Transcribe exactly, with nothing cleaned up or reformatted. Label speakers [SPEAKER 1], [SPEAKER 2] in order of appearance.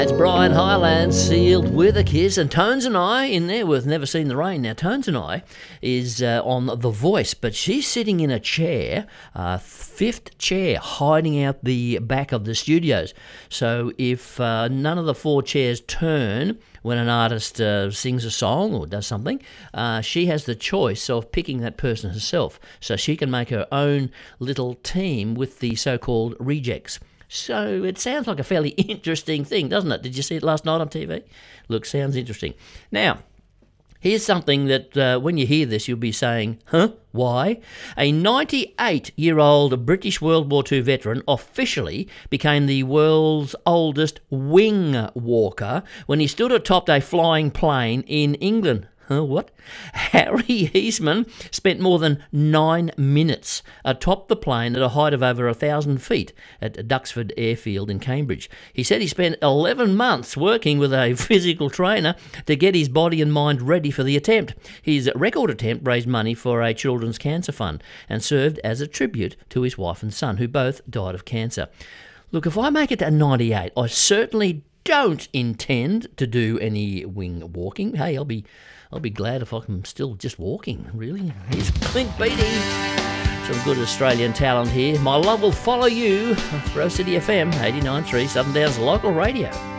[SPEAKER 1] That's Brian Hyland, Sealed with a Kiss, and Tones and I in there with Never Seen the Rain. Now, Tones and I is uh, on The Voice, but she's sitting in a chair, uh, fifth chair, hiding out the back of the studios. So if uh, none of the four chairs turn when an artist uh, sings a song or does something, uh, she has the choice of picking that person herself. So she can make her own little team with the so-called rejects. So it sounds like a fairly interesting thing, doesn't it? Did you see it last night on T V? Look, sounds interesting. Now, here's something that uh, when you hear this, you'll be saying, huh, why? A ninety-eight-year-old British World War Two veteran officially became the world's oldest wing walker when he stood atop a flying plane in England. Huh, what? Harry Eastman spent more than nine minutes atop the plane at a height of over a thousand feet at Duxford Airfield in Cambridge. He said he spent eleven months working with a physical trainer to get his body and mind ready for the attempt. His record attempt raised money for a children's cancer fund and served as a tribute to his wife and son, who both died of cancer. Look, if I make it to ninety-eight, I certainly don't intend to do any wing walking. Hey, I'll be I'll be glad if I'm still just walking, really. Here's Clint Beattie. Some good Australian talent here. My love will follow you. Rose City F M, eighty-nine point three, Southern Downs local radio.